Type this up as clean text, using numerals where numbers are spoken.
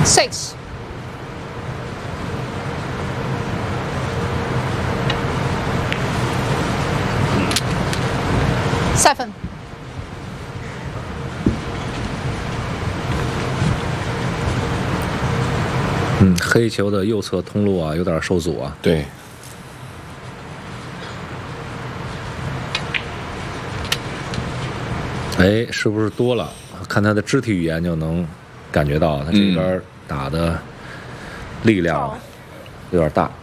6 7 黑球的右侧通路啊，有点受阻啊。 对。 哎，是不是多了？看他的肢体语言就能感觉到，他这边打的力量有点大。